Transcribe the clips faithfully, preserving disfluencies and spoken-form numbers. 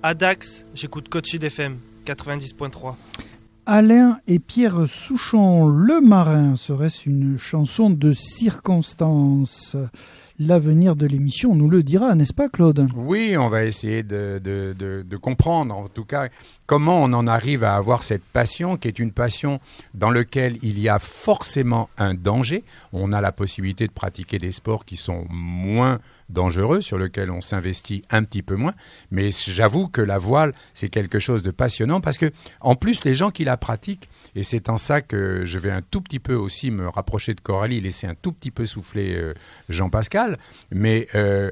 À Dax, j'écoute Côte Sud F M quatre-vingt-dix point trois. Alain et Pierre Souchon, Le Marin, serait-ce une chanson de circonstance ? L'avenir de l'émission nous le dira, n'est-ce pas Claude ? Oui, on va essayer de, de, de, de comprendre, en tout cas, comment on en arrive à avoir cette passion, qui est une passion dans laquelle il y a forcément un danger. On a la possibilité de pratiquer des sports qui sont moins dangereux, sur lesquels on s'investit un petit peu moins. Mais j'avoue que la voile, c'est quelque chose de passionnant, parce que, en plus, les gens qui la pratiquent, et c'est en ça que je vais un tout petit peu aussi me rapprocher de Coralie, laisser un tout petit peu souffler euh, Jean-Pascal. Mais euh,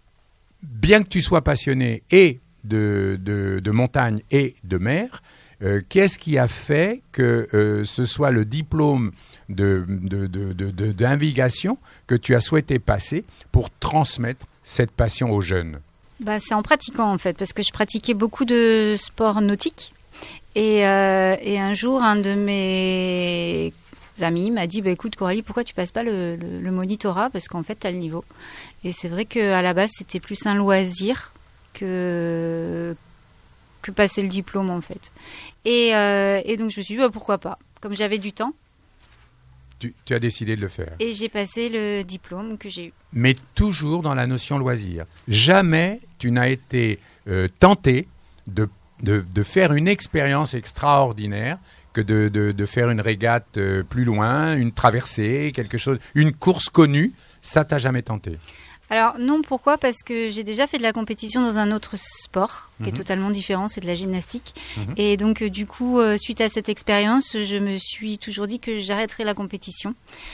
bien que tu sois passionné et de, de, de montagne et de mer, euh, qu'est-ce qui a fait que euh, ce soit le diplôme de, de, de, de, de, de navigation que tu as souhaité passer pour transmettre cette passion aux jeunes ? Bah, c'est en pratiquant en fait, parce que je pratiquais beaucoup de sports nautiques. Et, euh, et un jour, un de mes amis m'a dit bah, « Écoute Coralie, pourquoi tu passes pas le, le, le monitorat ? Parce qu'en fait, tu as le niveau. » Et c'est vrai qu'à la base, c'était plus un loisir que, que passer le diplôme en fait. Et, euh, et donc, je me suis dit bah, « Pourquoi pas ?» Comme j'avais du temps. Tu, tu as décidé de le faire. Et j'ai passé le diplôme que j'ai eu. Mais toujours dans la notion loisir. Jamais tu n'as été euh, tenté de De, de faire une expérience extraordinaire que de, de, de faire une régate euh, plus loin, une traversée, quelque chose, une course connue, ça t'a jamais tenté ? Alors non, pourquoi ? Parce que j'ai déjà fait de la compétition dans un autre sport qui mmh. est totalement différent, c'est de la gymnastique. Mmh. Et donc euh, du coup, euh, suite à cette expérience, je me suis toujours dit que j'arrêterais la compétition.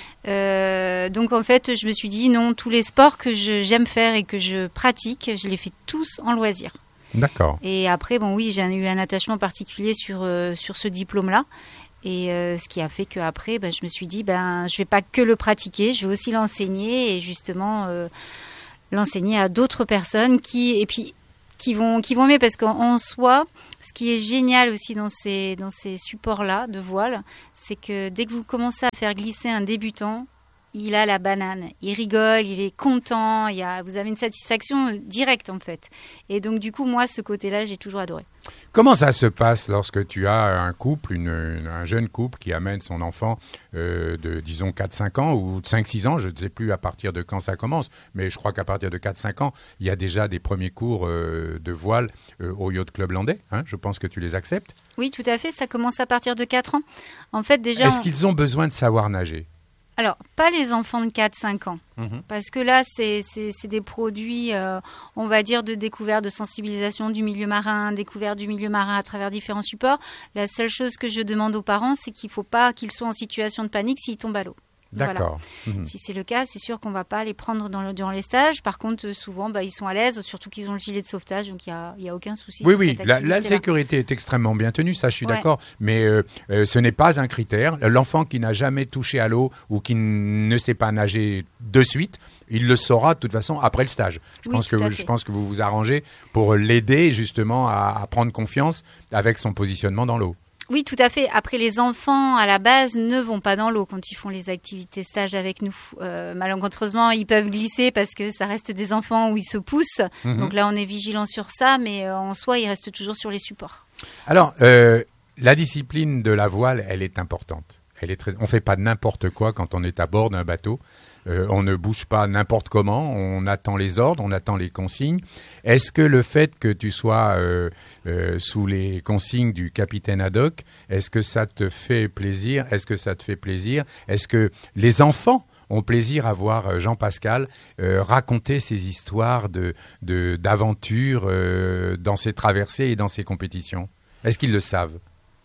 Euh, donc en fait, je me suis dit non, tous les sports que je, j'aime faire et que je pratique, je les fais tous en loisir. D'accord. Et après, bon, oui, j'ai eu un attachement particulier sur, euh, sur ce diplôme-là. Et euh, ce qui a fait qu'après, ben, je me suis dit, ben, je ne vais pas que le pratiquer, je vais aussi l'enseigner et justement euh, l'enseigner à d'autres personnes qui, et puis, qui, vont, qui vont aimer. Parce qu'en soi, ce qui est génial aussi dans ces, dans ces supports-là de voile, c'est que dès que vous commencez à faire glisser un débutant, il a la banane, il rigole, il est content, il y a, vous avez une satisfaction directe en fait. Et donc du coup, moi, ce côté-là, j'ai toujours adoré. Comment ça se passe lorsque tu as un couple, une, une, un jeune couple qui amène son enfant euh, de, disons, quatre cinq ans ou de cinq six ans, je ne sais plus à partir de quand ça commence, mais je crois qu'à partir de quatre cinq ans, il y a déjà des premiers cours euh, de voile euh, au Yacht Club Landais, hein, je pense que tu les acceptes. Oui, tout à fait, ça commence à partir de quatre ans. En fait, déjà, Est-ce on... qu'ils ont besoin de savoir nager ? Alors, pas les enfants de quatre cinq ans, mmh. parce que là, c'est, c'est, c'est des produits, euh, on va dire, de découverte, de sensibilisation du milieu marin, découverte du milieu marin à travers différents supports. La seule chose que je demande aux parents, c'est qu'il ne faut pas qu'ils soient en situation de panique s'ils tombent à l'eau. D'accord. Voilà. Mmh. Si c'est le cas, c'est sûr qu'on ne va pas les prendre dans le, durant les stages. Par contre, souvent, bah, ils sont à l'aise, surtout qu'ils ont le gilet de sauvetage, donc il n'y a, y a aucun souci. Oui, sur oui, cette la, la sécurité est extrêmement bien tenue, ça je suis ouais. d'accord, mais euh, euh, ce n'est pas un critère. L'enfant qui n'a jamais touché à l'eau ou qui ne sait pas nager de suite, il le saura de toute façon après le stage. Je, oui, pense, que vous, je pense que vous vous arrangez pour l'aider justement à, à prendre confiance avec son positionnement dans l'eau. Oui, tout à fait. Après, les enfants, à la base, ne vont pas dans l'eau quand ils font les activités stage avec nous. Euh, malencontreusement, ils peuvent glisser parce que ça reste des enfants où ils se poussent. Mmh. Donc là, on est vigilant sur ça, mais euh, en soi, ils restent toujours sur les supports. Alors, euh, la discipline de la voile, elle est importante. Elle est très... On ne fait pas n'importe quoi quand on est à bord d'un bateau. Euh, on ne bouge pas n'importe comment, on attend les ordres, on attend les consignes. Est-ce que le fait que tu sois euh, euh, sous les consignes du capitaine Haddock, est-ce que ça te fait plaisir ? Est-ce que ça te fait plaisir ? Est-ce que les enfants ont plaisir à voir Jean-Pascal euh, raconter ses histoires de, de, d'aventures euh, dans ses traversées et dans ses compétitions ? Est-ce qu'ils le savent ?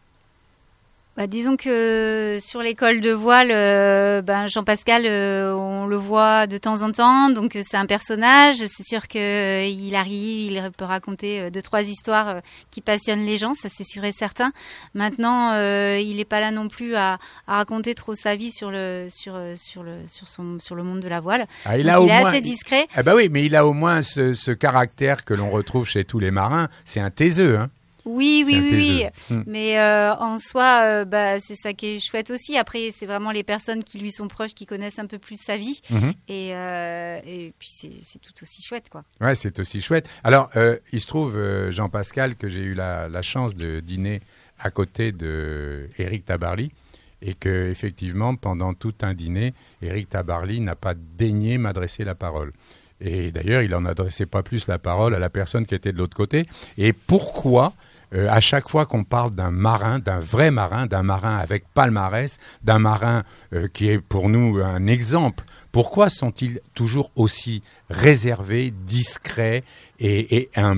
Bah, disons que sur l'école de voile, euh, ben Jean-Pascal, euh, on le voit de temps en temps, donc c'est un personnage. C'est sûr qu'il euh, arrive, il peut raconter euh, deux, trois histoires euh, qui passionnent les gens, ça c'est sûr et certain. Maintenant, euh, il n'est pas là non plus à, à raconter trop sa vie sur le, sur, sur le, sur son, sur le monde de la voile. Ah, il donc, a il au est moins, assez discret. Eh ben oui, mais il a au moins ce, ce caractère que l'on retrouve chez tous les marins. C'est un taiseux, hein. Oui, C'est oui, un oui, oui. taiseux. Hmm. Mais euh, en soi, euh, bah, c'est ça qui est chouette aussi. Après, c'est vraiment les personnes qui lui sont proches, qui connaissent un peu plus sa vie. Mhm. Et, euh, et puis, c'est, c'est tout aussi chouette, quoi. Ouais, c'est aussi chouette. Alors, euh, il se trouve, euh, Jean-Pascal, que j'ai eu la, la chance de dîner à côté de Éric Tabarly, et que effectivement, pendant tout un dîner, Éric Tabarly n'a pas daigné m'adresser la parole. Et d'ailleurs, il n'en adressait pas plus la parole à la personne qui était de l'autre côté. Et pourquoi, euh, à chaque fois qu'on parle d'un marin, d'un vrai marin, d'un marin avec palmarès, d'un marin euh, qui est pour nous un exemple, pourquoi sont-ils toujours aussi réservés, discrets et, et humbles ?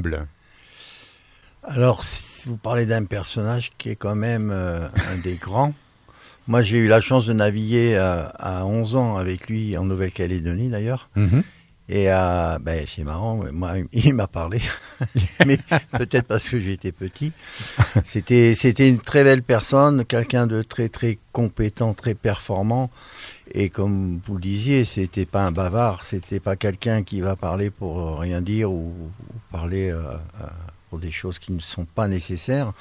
Alors, si vous parlez d'un personnage qui est quand même euh, un des grands, moi j'ai eu la chance de naviguer à, à onze ans avec lui en Nouvelle-Calédonie d'ailleurs. Mm-hmm. Et euh, ben, c'est marrant, moi, il m'a parlé, mais peut-être parce que j'étais petit. C'était, c'était une très belle personne, quelqu'un de très très compétent, très performant. Et comme vous le disiez, c'était pas un bavard, c'était pas quelqu'un qui va parler pour rien dire ou, ou parler euh, euh, pour des choses qui ne sont pas nécessaires.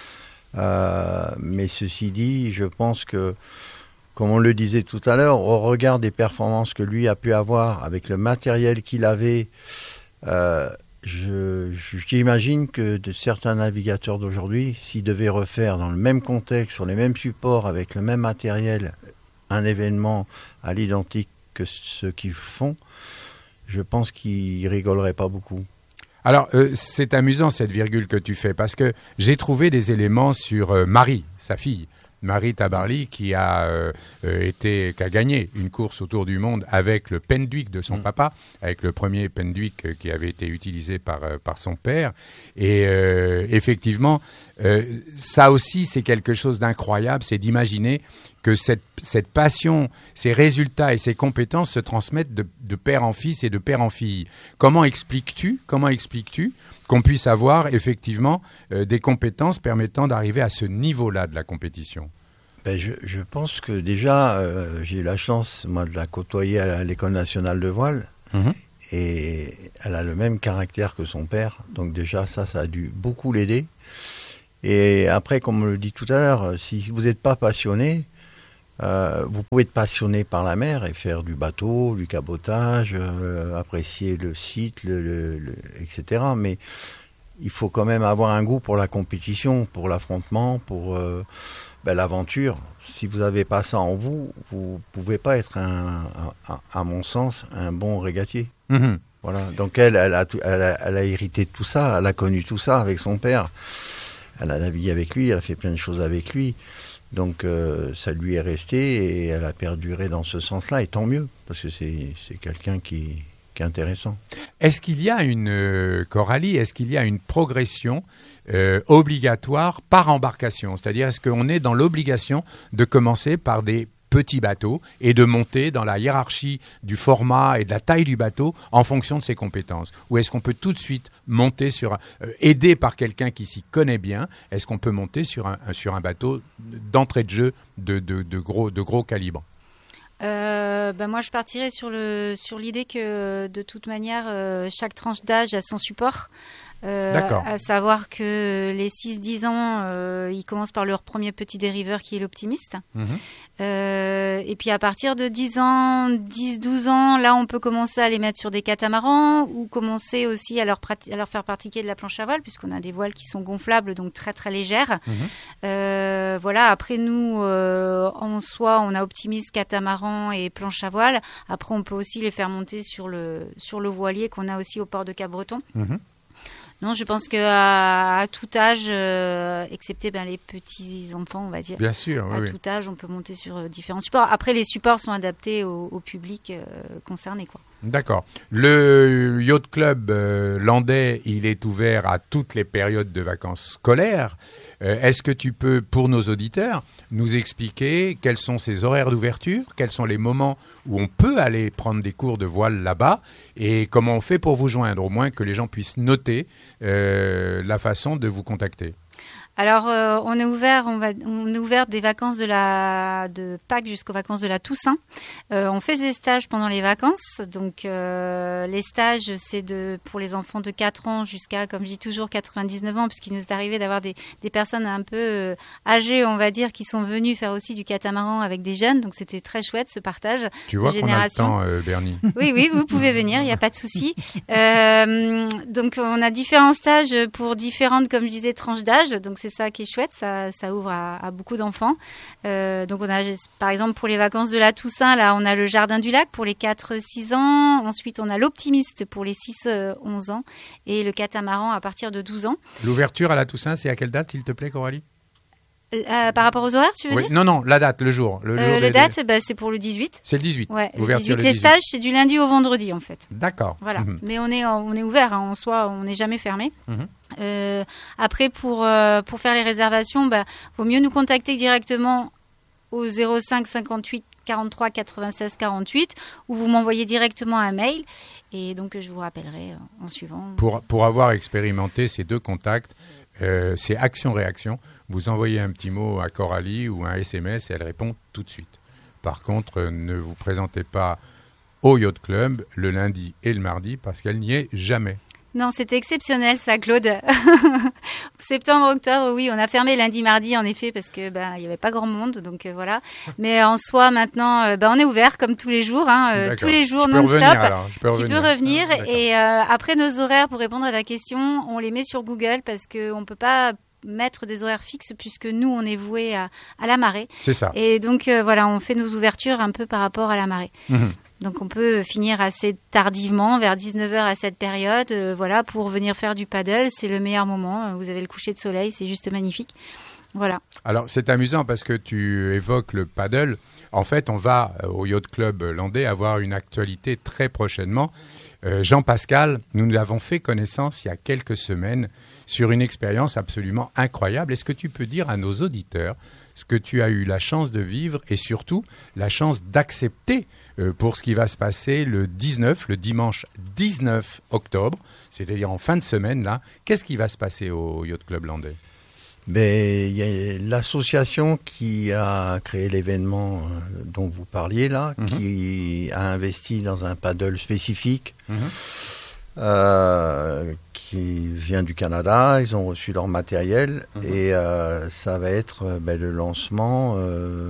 Euh, mais ceci dit, je pense que, comme on le disait tout à l'heure, au regard des performances que lui a pu avoir avec le matériel qu'il avait, euh, je, j'imagine que de certains navigateurs d'aujourd'hui, s'ils devaient refaire dans le même contexte, sur les mêmes supports, avec le même matériel, un événement à l'identique que ce qu'ils font, je pense qu'ils rigoleraient pas beaucoup. Alors, euh, c'est amusant cette virgule que tu fais, parce que j'ai trouvé des éléments sur euh, Marie, sa fille. Marie Tabarly, qui a euh, euh, été, qui a gagné une course autour du monde avec le Penduic de son mmh. papa, avec le premier Penduic euh, qui avait été utilisé par euh, par son père. Et euh, effectivement, euh, ça aussi, c'est quelque chose d'incroyable, c'est d'imaginer que cette cette passion, ces résultats et ces compétences se transmettent de, de père en fils et de père en fille. Comment expliques-tu Comment expliques-tu qu'on puisse avoir effectivement euh, des compétences permettant d'arriver à ce niveau-là de la compétition? Ben je, je pense que déjà, euh, j'ai eu la chance, moi, de la côtoyer à l'École nationale de voile. Mmh. Et elle a le même caractère que son père. Donc déjà, ça, ça a dû beaucoup l'aider. Et après, comme on le dit tout à l'heure, si vous n'êtes pas passionné, euh, vous pouvez être passionné par la mer et faire du bateau, du cabotage, euh, apprécier le site, le, le, le, et cetera. Mais il faut quand même avoir un goût pour la compétition, pour l'affrontement, pour euh, ben, l'aventure. Si vous n'avez pas ça en vous, vous ne pouvez pas être, un, un, à mon sens, un bon régatier. Mmh. Voilà. Donc elle, elle a, elle, a, elle a hérité de tout ça, elle a connu tout ça avec son père. Elle a navigué avec lui, elle a fait plein de choses avec lui. Donc euh, ça lui est resté et elle a perduré dans ce sens-là, et tant mieux, parce que c'est, c'est quelqu'un qui, qui est intéressant. Est-ce qu'il y a une, euh, Coralie, est-ce qu'il y a une progression euh, obligatoire par embarcation ? C'est-à-dire, est-ce qu'on est dans l'obligation de commencer par des petits bateaux et de monter dans la hiérarchie du format et de la taille du bateau en fonction de ses compétences? Ou est-ce qu'on peut tout de suite monter sur un, euh, aidé par quelqu'un qui s'y connaît bien, est-ce qu'on peut monter sur un, sur un bateau d'entrée de jeu de, de, de, gros, de gros calibre? Euh, ben moi je partirais sur, le, sur l'idée que de toute manière euh, chaque tranche d'âge a son support. Euh, D'accord. À savoir que les six dix ans, euh, ils commencent par leur premier petit dériveur qui est l'optimiste. Mmh. Euh, et puis à partir de dix ans, dix douze ans, là on peut commencer à les mettre sur des catamarans ou commencer aussi à leur, prati- à leur faire pratiquer de la planche à voile, puisqu'on a des voiles qui sont gonflables, donc très très légères. Mmh. Euh, voilà, après nous, euh, en soi, on a optimiste, catamaran et planche à voile. Après on peut aussi les faire monter sur le, sur le voilier qu'on a aussi au port de Cap-Breton. Mmh. Non, je pense qu'à à tout âge, euh, excepté ben, les petits enfants, on va dire. Bien sûr, à oui, tout oui. âge, on peut monter sur euh, différents supports. Après, les supports sont adaptés au, au public euh, concerné, quoi. D'accord. Le Yacht Club euh, landais, il est ouvert à toutes les périodes de vacances scolaires. Euh, est-ce que tu peux, pour nos auditeurs, nous expliquer quels sont ses horaires d'ouverture, quels sont les moments où on peut aller prendre des cours de voile là-bas et comment on fait pour vous joindre, au moins que les gens puissent noter euh, la façon de vous contacter? Alors, euh, on est ouvert, on va, on est ouvert des vacances de la de Pâques jusqu'aux vacances de la Toussaint. Euh, on fait des stages pendant les vacances. Donc, euh, les stages, c'est de pour les enfants de quatre ans jusqu'à, comme je dis toujours, quatre-vingt-dix-neuf ans, puisqu'il nous est arrivé d'avoir des, des personnes un peu euh, âgées, on va dire, qui sont venues faire aussi du catamaran avec des jeunes. Donc, c'était très chouette ce partage. Tu vois de qu'on a le génération. temps, euh, Bernie. Oui, oui, vous pouvez venir, il n'y a pas de souci. Euh, donc, on a différents stages pour différentes, comme je disais, tranches d'âge. Donc, c'est ça qui est chouette, ça, ça ouvre à, à beaucoup d'enfants. Euh, donc on a, par exemple, pour les vacances de la Toussaint, là, on a le Jardin du Lac pour les quatre six ans. Ensuite, on a l'Optimiste pour les six onze ans et le catamaran à partir de douze ans. L'ouverture à la Toussaint, c'est à quelle date, s'il te plaît, Coralie ? Euh, par rapport aux horaires, tu veux oui. dire ? Non, non, la date, le jour. Le, euh, jour la des, date, des... bah, c'est pour le dix-huit. C'est le dix-huit. Ouais, l'ouverture le dix-huit. le Les dix-huit. stages, c'est du lundi au vendredi, en fait. D'accord. Voilà. Mm-hmm. Mais on est, on est ouvert, hein, en soi, on n'est jamais fermé. Mm-hmm. Euh, après, pour, euh, pour faire les réservations, bah, vaut mieux nous contacter directement au zéro cinq cinquante-huit quarante-trois quatre-vingt-seize quarante-huit ou vous m'envoyez directement un mail et donc je vous rappellerai euh, en suivant. Pour, pour avoir expérimenté ces deux contacts, euh, c'est action-réaction. Vous envoyez un petit mot à Coralie ou un S M S et elle répond tout de suite. Par contre, euh, ne vous présentez pas au Yacht Club le lundi et le mardi parce qu'elle n'y est jamais. Non, c'était exceptionnel ça, Claude. Septembre, octobre, oui, on a fermé lundi, mardi, en effet, parce que ben il y avait pas grand monde, donc euh, voilà. Mais en soi, maintenant, euh, ben on est ouvert comme tous les jours, hein, euh, tous les jours non-stop. Tu revenir. peux revenir. Ah, et euh, après nos horaires, pour répondre à ta question, on les met sur Google parce que on peut pas mettre des horaires fixes puisque nous on est voué à, à la marée. C'est ça. Et donc euh, voilà, on fait nos ouvertures un peu par rapport à la marée. Mmh. Donc on peut finir assez tardivement, vers dix-neuf heures à cette période, euh, voilà, pour venir faire du paddle, c'est le meilleur moment. Vous avez le coucher de soleil, c'est juste magnifique. Voilà. Alors c'est amusant parce que tu évoques le paddle. En fait, on va euh, au Yacht Club Landais avoir une actualité très prochainement. Euh, Jean-Pascal, nous nous avons fait connaissance il y a quelques semaines sur une expérience absolument incroyable. Est-ce que tu peux dire à nos auditeurs ce que tu as eu la chance de vivre et surtout la chance d'accepter euh, pour ce qui va se passer le dix-neuf, le dimanche dix-neuf octobre, c'est-à-dire en fin de semaine là. Qu'est-ce qui va se passer au Yacht Club Landais ? Ben, il y a l'association qui a créé l'événement dont vous parliez là, mmh. qui a investi dans un paddle spécifique. Mmh. Euh, qui vient du Canada, ils ont reçu leur matériel mmh. et euh, ça va être ben, le lancement euh,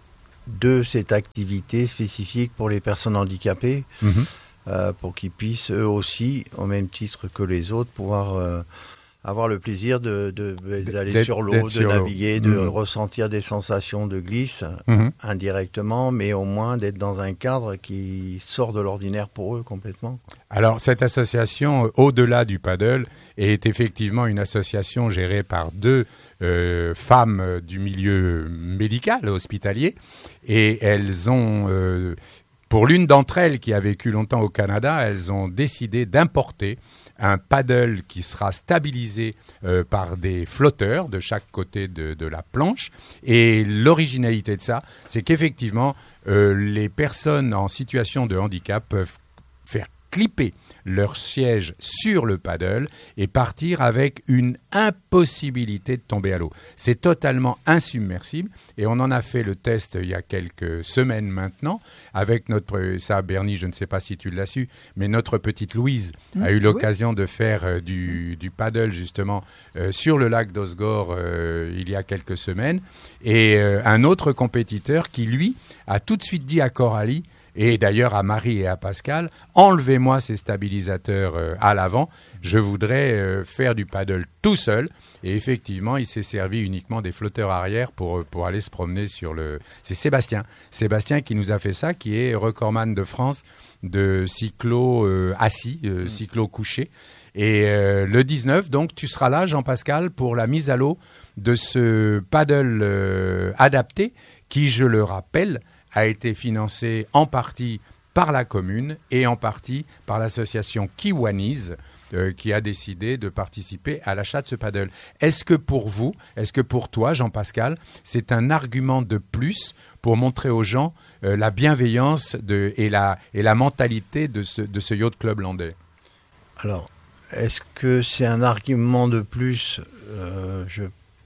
de cette activité spécifique pour les personnes handicapées, mmh. euh, pour qu'ils puissent eux aussi, au même titre que les autres, pouvoir euh, avoir le plaisir de, de, de, d'aller d'être, sur l'eau, de sur naviguer, l'eau. de mmh. ressentir des sensations de glisse mmh. indirectement, mais au moins d'être dans un cadre qui sort de l'ordinaire pour eux complètement. Alors cette association, au-delà du paddle, est effectivement une association gérée par deux euh, femmes du milieu médical, hospitalier, et elles ont... Euh, pour l'une d'entre elles qui a vécu longtemps au Canada, elles ont décidé d'importer un paddle qui sera stabilisé euh, par des flotteurs de chaque côté de, de la planche. Et l'originalité de ça, c'est qu'effectivement, euh, les personnes en situation de handicap peuvent faire clipper leur siège sur le paddle et partir avec une impossibilité de tomber à l'eau. C'est totalement insubmersible et on en a fait le test il y a quelques semaines maintenant avec notre, ça Bernie, je ne sais pas si tu l'as su, mais notre petite Louise mmh, a eu l'occasion oui. de faire euh, du, du paddle justement euh, sur le lac d'Osgore euh, il y a quelques semaines et euh, un autre compétiteur qui lui a tout de suite dit à Coralie et d'ailleurs à Marie et à Pascal, enlevez-moi ces stabilisateurs euh, à l'avant, je voudrais euh, faire du paddle tout seul. Et effectivement, il s'est servi uniquement des flotteurs arrière pour, pour aller se promener sur le... C'est Sébastien. Sébastien qui nous a fait ça, qui est recordman de France de cyclo euh, assis, euh, mmh. cyclo couché. Et euh, le dix-neuf, donc, tu seras là, Jean-Pascal, pour la mise à l'eau de ce paddle euh, adapté qui, je le rappelle, a été financé en partie par la commune et en partie par l'association Kiwanis euh, qui a décidé de participer à l'achat de ce paddle. Est-ce que pour vous, est-ce que pour toi, Jean-Pascal, c'est un argument de plus pour montrer aux gens euh, la bienveillance de, et, la, et la mentalité de ce, de ce Yacht Club Landais ? Alors, est-ce que c'est un argument de plus ? euh, Je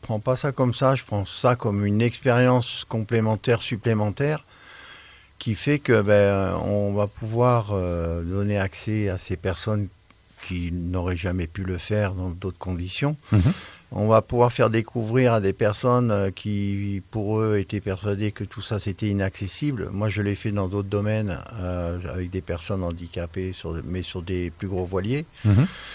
prends pas ça comme ça, je prends ça comme une expérience complémentaire, supplémentaire, qui fait que ben, on va pouvoir euh, donner accès à ces personnes qui n'auraient jamais pu le faire dans d'autres conditions. Mmh. On va pouvoir faire découvrir à des personnes qui, pour eux, étaient persuadées que tout ça, c'était inaccessible. Moi, je l'ai fait dans d'autres domaines, euh, avec des personnes handicapées, sur, mais sur des plus gros voiliers. Mmh.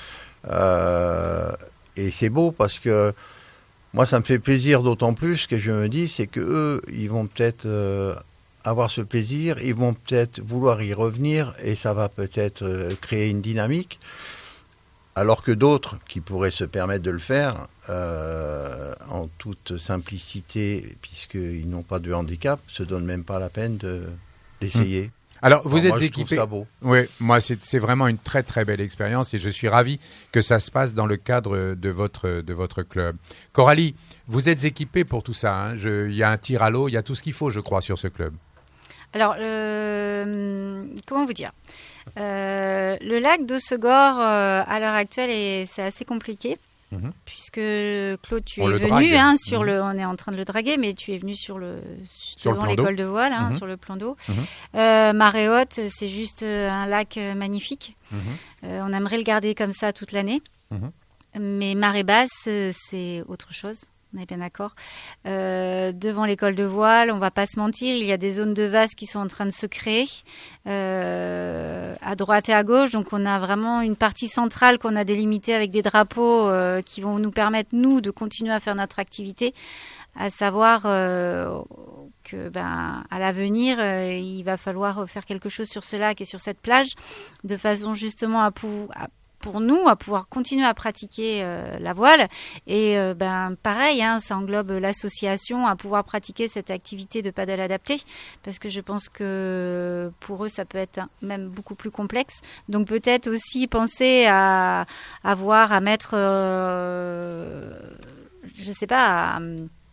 Euh, et c'est beau parce que moi, ça me fait plaisir d'autant plus que je me dis, c'est qu'eux, ils vont peut-être euh, avoir ce plaisir, ils vont peut-être vouloir y revenir et ça va peut-être euh, créer une dynamique. Alors que d'autres qui pourraient se permettre de le faire euh, en toute simplicité, puisqu'ils n'ont pas de handicap, se donnent même pas la peine de, d'essayer. Mmh. Alors, vous Alors êtes moi, équipé. Ça beau. Oui, moi, c'est, c'est vraiment une très très belle expérience et je suis ravi que ça se passe dans le cadre de votre de votre club. Coralie, vous êtes équipée pour tout ça. Hein. Je, il y a un tir à l'eau, il y a tout ce qu'il faut, je crois, sur ce club. Alors, euh, comment vous dire euh, le lac d'Hossegor, euh, à l'heure actuelle, est, c'est assez compliqué. Mmh. Puisque Claude, tu on es venu hein, sur mmh. le, on est en train de le draguer, mais tu es venu sur le sur devant le l'école de voile, hein, mmh. sur le plan d'eau. Mmh. Euh, marée haute, c'est juste un lac magnifique. Mmh. Euh, on aimerait le garder comme ça toute l'année, mmh. mais marée basse, c'est autre chose. On est bien d'accord. Euh, devant l'école de voile, on va pas se mentir, il y a des zones de vase qui sont en train de se créer euh, à droite et à gauche. Donc on a vraiment une partie centrale qu'on a délimitée avec des drapeaux euh, qui vont nous permettre, nous, de continuer à faire notre activité. À savoir euh, que, ben, à l'avenir, euh, il va falloir faire quelque chose sur ce lac et sur cette plage, de façon justement à pouvoir... pour nous, à pouvoir continuer à pratiquer euh, la voile. Et euh, ben pareil, hein, ça englobe l'association à pouvoir pratiquer cette activité de paddle adapté, parce que je pense que pour eux, ça peut être même beaucoup plus complexe. Donc peut-être aussi penser à avoir, à mettre, euh, je sais pas, à...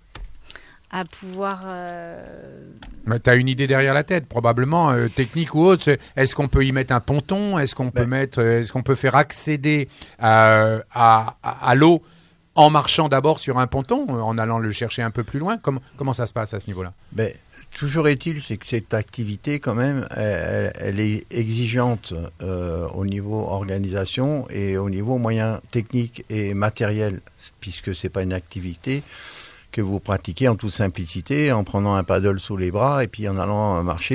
à pouvoir... Euh... Tu as une idée derrière la tête, probablement, euh, technique ou autre. Est-ce qu'on peut y mettre un ponton ? Est-ce qu'on, ben... peut mettre, est-ce qu'on peut faire accéder à, à, à, à l'eau en marchant d'abord sur un ponton, en allant le chercher un peu plus loin ? Comment, comment ça se passe à ce niveau-là ? ben, Toujours est-il, c'est que cette activité, quand même, elle, elle est exigeante euh, au niveau organisation et au niveau moyens techniques et matériels, puisque ce n'est pas une activité que vous pratiquez en toute simplicité, en prenant un paddle sous les bras et puis en allant marcher